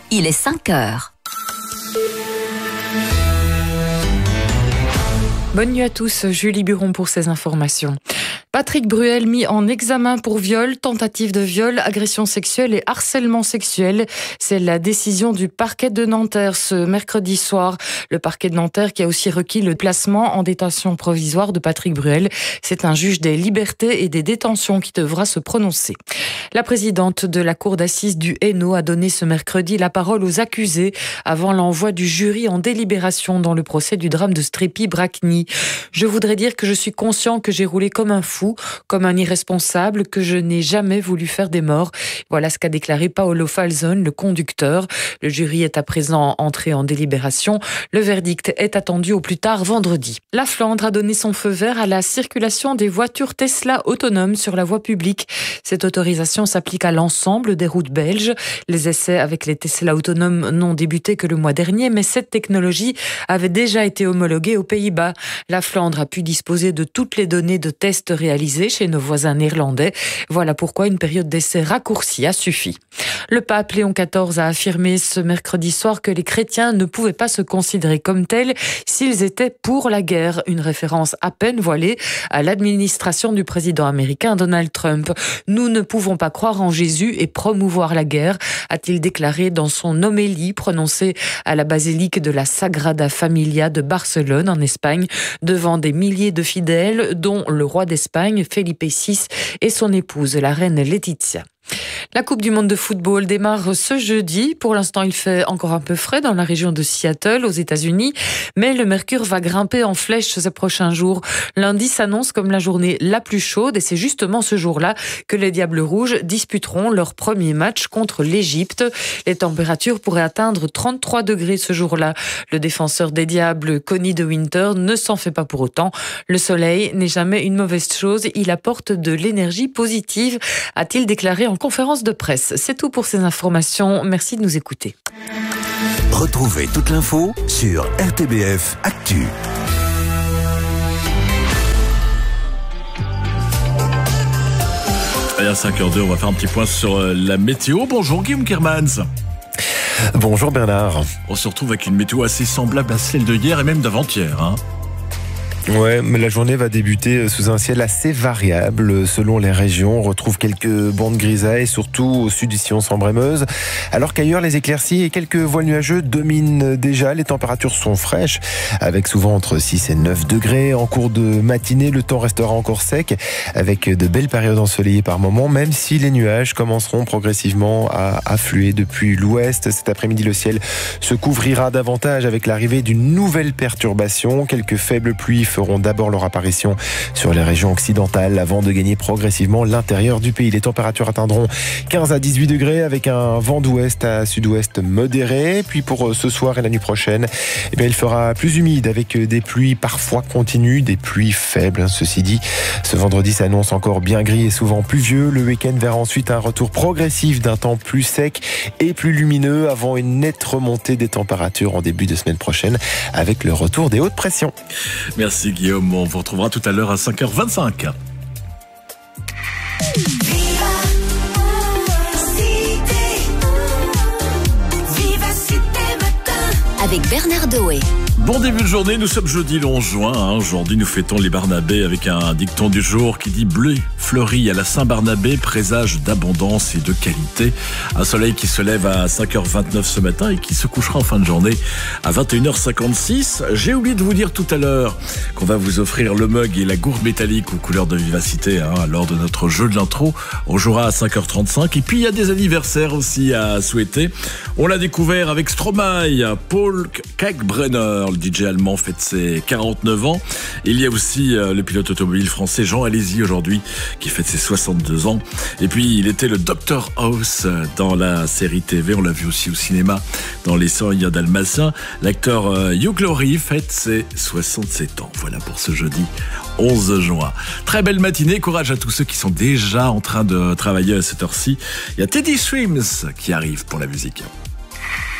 il est 5 heures. Bonne nuit à tous, Julie Buron pour ces informations. Patrick Bruel mis en examen pour viol, tentative de viol, agression sexuelle et harcèlement sexuel. C'est la décision du parquet de Nanterre ce mercredi soir. Le parquet de Nanterre qui a aussi requis le placement en détention provisoire de Patrick Bruel. C'est un juge des libertés et des détentions qui devra se prononcer. La présidente de la cour d'assises du Hainaut a donné ce mercredi la parole aux accusés avant l'envoi du jury en délibération dans le procès du drame de Strépy-Bracny. Je voudrais dire que je suis conscient que j'ai roulé comme un fou, comme un irresponsable, que je n'ai jamais voulu faire des morts. Voilà ce qu'a déclaré Paolo Falzone, le conducteur. Le jury est à présent entré en délibération. Le verdict est attendu au plus tard vendredi. La Flandre a donné son feu vert à la circulation des voitures Tesla autonomes sur la voie publique. Cette autorisation s'applique à l'ensemble des routes belges. Les essais avec les Tesla autonomes n'ont débuté que le mois dernier, mais cette technologie avait déjà été homologuée aux Pays-Bas. La Flandre a pu disposer de toutes les données de tests réalisés chez nos voisins néerlandais. Voilà pourquoi une période d'essai raccourcie a suffi. Le pape Léon XIV a affirmé ce mercredi soir que les chrétiens ne pouvaient pas se considérer comme tels s'ils étaient pour la guerre. Une référence à peine voilée à l'administration du président américain Donald Trump. Nous ne pouvons pas croire en Jésus et promouvoir la guerre, a-t-il déclaré dans son homélie prononcée à la basilique de la Sagrada Familia de Barcelone en Espagne, devant des milliers de fidèles, dont le roi d'Espagne, Felipe VI, et son épouse, la reine Laetitia. La Coupe du monde de football démarre ce jeudi. Pour l'instant, il fait encore un peu frais dans la région de Seattle, aux États-Unis, mais le mercure va grimper en flèche ces prochains jours. Lundi s'annonce comme la journée la plus chaude et c'est justement ce jour-là que les Diables Rouges disputeront leur premier match contre l'Égypte. Les températures pourraient atteindre 33 degrés ce jour-là. Le défenseur des Diables, Connie de Winter, ne s'en fait pas pour autant. Le soleil n'est jamais une mauvaise chose, il apporte de l'énergie positive, a-t-il déclaré en conférence de presse. C'est tout pour ces informations. Merci de nous écouter. Retrouvez toute l'info sur RTBF Actu. Allez, à 5h02, on va faire un petit point sur la météo. Bonjour Guillaume Kermans. Bonjour Bernard. On se retrouve avec une météo assez semblable à celle de hier et même d'avant-hier, hein. Ouais, mais la journée va débuter sous un ciel assez variable selon les régions. On retrouve quelques bandes grisailles, surtout au sud du Sillon-Sambre-et-Meuse. Alors qu'ailleurs, les éclaircies et quelques voiles nuageux dominent déjà. Les températures sont fraîches, avec souvent entre 6 et 9 degrés. En cours de matinée, le temps restera encore sec, avec de belles périodes ensoleillées par moments, même si les nuages commenceront progressivement à affluer depuis l'ouest. Cet après-midi, le ciel se couvrira davantage avec l'arrivée d'une nouvelle perturbation. Quelques faibles pluies feront d'abord leur apparition sur les régions occidentales avant de gagner progressivement l'intérieur du pays. Les températures atteindront 15 à 18 degrés avec un vent d'ouest à sud-ouest modéré. Puis pour ce soir et la nuit prochaine, il fera plus humide avec des pluies parfois continues, des pluies faibles. Ceci dit, ce vendredi s'annonce encore bien gris et souvent pluvieux. Le week-end verra ensuite un retour progressif d'un temps plus sec et plus lumineux avant une nette remontée des températures en début de semaine prochaine avec le retour des hautes pressions. Merci Guillaume, on vous retrouvera tout à l'heure à 5h25. Avec Bernard Doé. Bon début de journée, nous sommes jeudi le 11 juin. Aujourd'hui, nous fêtons les Barnabés avec un dicton du jour qui dit « Bleu fleuri à la Saint-Barnabé, présage d'abondance et de qualité ». Un soleil qui se lève à 5h29 ce matin et qui se couchera en fin de journée à 21h56. J'ai oublié de vous dire tout à l'heure qu'on va vous offrir le mug et la gourde métallique aux couleurs de vivacité lors de notre jeu de l'intro. On jouera à 5h35. Et puis, il y a des anniversaires aussi à souhaiter. On l'a découvert avec Stromae, Paul Kalkbrenner. Le DJ allemand fête ses 49 ans. Il y a aussi le pilote automobile français Jean Alesi aujourd'hui qui fête ses 62 ans. Et puis il était le Dr House dans la série TV. On l'a vu aussi au cinéma dans Les 100 Dalmatiens. L'acteur Hugh Laurie fête ses 67 ans. Voilà pour ce jeudi 11 juin. Très belle matinée. Courage à tous ceux qui sont déjà en train de travailler à cette heure-ci. Il y a Teddy Swims qui arrive pour la musique.